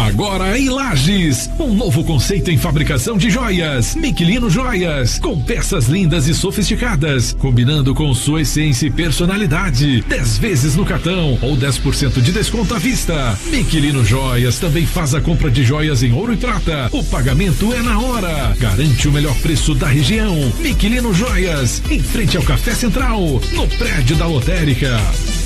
Agora em Lages, um novo conceito em fabricação de joias. Miquelino Joias, com peças lindas e sofisticadas, combinando com sua essência e personalidade. 10 vezes no cartão ou 10% de desconto à vista. Miquelino Joias também faz a compra de joias em ouro e prata. O pagamento é na hora. Garante o melhor preço da região. Miquelino Joias, em frente ao Café Central, no prédio da lotérica.